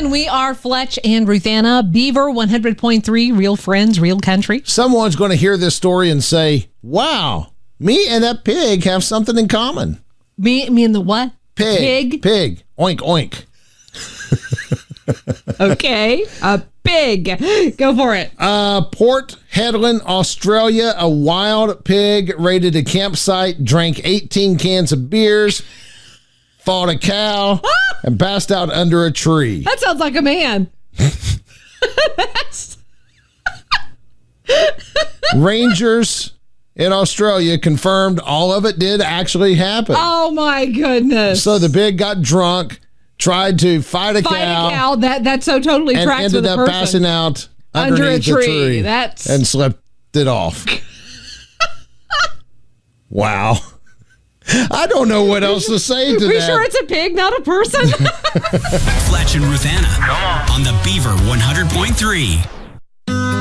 everyone. We are Fletch and Ruthanna, Beaver 100.3, real friends, real country. Someone's going to hear this story and say, wow, me and that pig have something in common. Me and the what? Pig. Oink, oink. Okay. A pig. Go for it. Port Hedland, Australia. A wild pig raided a campsite, drank 18 cans of beers, fought a cow, and passed out under a tree. That sounds like a man. Rangers in Australia confirmed all of it did actually happen. Oh, my goodness. So the pig got drunk, tried to fight a cow. That so totally and tracks with ended a up person. passing out Under a underneath the tree. That's... And slept it off. Wow. I don't know what else to say to that. We sure it's a pig, not a person? Fletch and Ruthanna on the Beaver 100.3.